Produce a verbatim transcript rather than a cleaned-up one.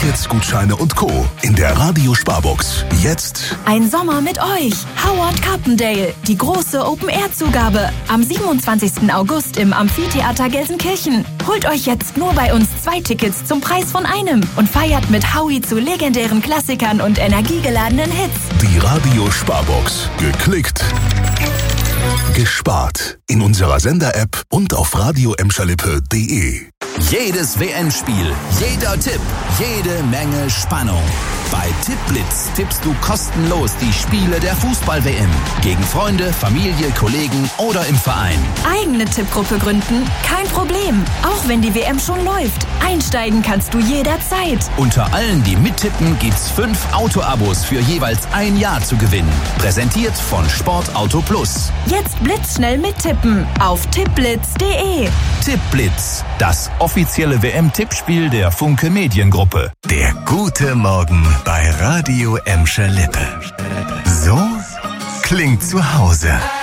Tickets, Gutscheine und Co. in der Radio Sparbox. Jetzt ein Sommer mit euch. Howard Carpendale, die große Open-Air-Zugabe. Am siebenundzwanzigsten August im Amphitheater Gelsenkirchen. Holt euch jetzt nur bei uns zwei Tickets zum Preis von einem und feiert mit Howie zu legendären Klassikern und energiegeladenen Hits. die Radio Sparbox. Geklickt, gespart. In unserer Sender-App und auf radio emscherlippe punkt de. Jedes W M-Spiel, jeder Tipp, jede Menge Spannung. Bei Tippblitz tippst du kostenlos die Spiele der Fußball-W M. Gegen Freunde, Familie, Kollegen oder im Verein. Eigene Tippgruppe gründen? Kein Problem. Auch wenn die W M schon läuft. Einsteigen kannst du jederzeit. Unter allen, die mittippen, gibt's fünf Auto-Abos für jeweils ein Jahr zu gewinnen. Präsentiert von Sportauto Plus. Jetzt blitzschnell mittippen auf tippblitz punkt de. Tippblitz, das offizielle W M-Tippspiel der Funke Mediengruppe. Der gute Morgen bei Radio Emscher Lippe. So klingt zu Hause.